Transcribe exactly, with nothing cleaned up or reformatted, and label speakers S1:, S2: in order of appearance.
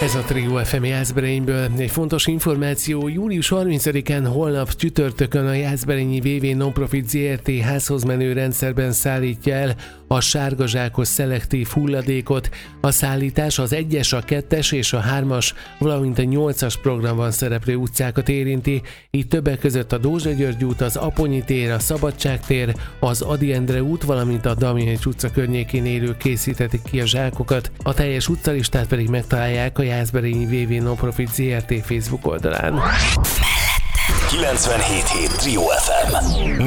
S1: Ez a Trio ef em Jászberényből. Egy fontos információ, június harmincadikán holnap csütörtökön a Jászberényi vé vé Nonprofit zé er té házhoz menő rendszerben szállítja el a sárga zsákos szelektív hulladékot. A szállítás az egyes, a kettes és a hármas, valamint a nyolcas programban szereplő utcákat érinti. Itt többek között a Dózsa György út, az Aponyi tér, a Szabadságtér, az Ady Endre út, valamint a Damjanich utca környékén élők készíthetik ki a zsákokat. A teljes utcalistát pedig megtalálják a Jászberényi vé vé Nonprofit zé er té Facebook oldalán.
S2: kilencvenhét hét Trio ef em